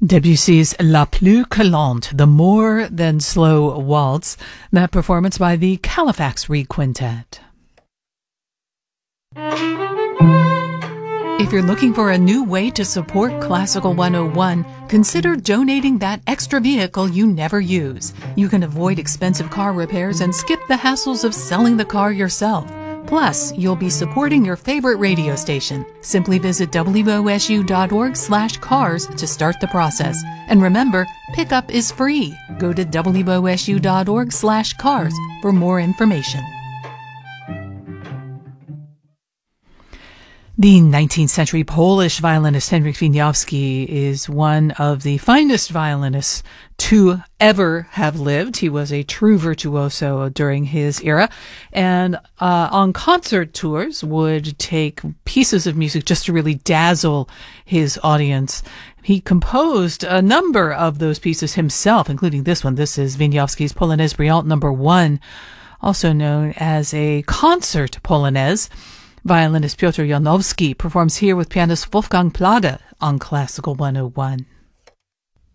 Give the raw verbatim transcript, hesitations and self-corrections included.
Debussy's La Plus que Lente, the more than slow waltz, that performance by the Califax Reed Quintet. If you're looking for a new way to support Classical one oh one, consider donating that extra vehicle you never use. You can avoid expensive car repairs and skip the hassles of selling the car yourself. Plus, you'll be supporting your favorite radio station. Simply visit W O S U dot org slash cars to start the process. And remember, pickup is free. Go to W O S U dot org slash cars for more information. The nineteenth century Polish violinist Henryk Wieniawski is one of the finest violinists to ever have lived. He was a true virtuoso during his era, and uh, on concert tours would take pieces of music just to really dazzle his audience. He composed a number of those pieces himself, including this one. This is Wieniawski's Polonaise Brillante number one, also known as a concert Polonaise. Violinist Piotr Janowski performs here with pianist Wolfgang Plage on Classical one oh one.